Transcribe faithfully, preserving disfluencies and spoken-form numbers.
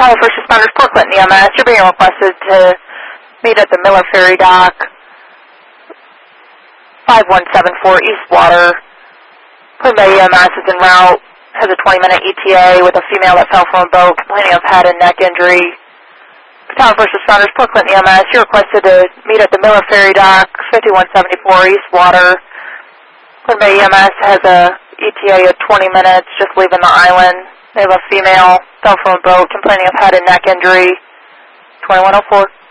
Tower First Responders, Port Clinton E M S. You're being requested to meet at the Miller Ferry Dock, five one seven four East Water. Clean Bay E M S is en route, has a twenty minute E T A with a female that fell from a boat complaining of head and neck injury. Tower First Responders, Port Clinton E M S. You're requested to meet at the Miller Ferry Dock, fifty-one seventy-four East Water. Clean Bay E M S has a E T A of twenty minutes, just leaving the island. They have a female fell from a boat complaining of head and neck injury. twenty-one oh four.